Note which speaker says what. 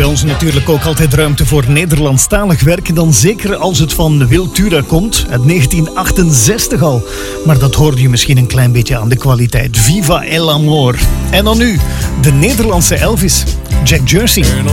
Speaker 1: bij ons natuurlijk ook altijd ruimte voor Nederlandstalig werk. Dan zeker als het van Wiltura komt, uit 1968 al. Maar dat hoorde je misschien een klein beetje aan de kwaliteit. Viva el amor. En dan nu, de Nederlandse Elvis, Jack Jersey.